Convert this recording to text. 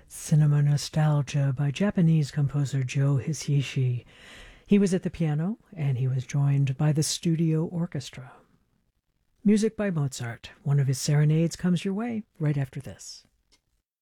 Cinema Nostalgia by Japanese composer Joe Hisaishi. He was at the piano and he was joined by the studio orchestra. Music by Mozart, one of his serenades, comes your way right after this.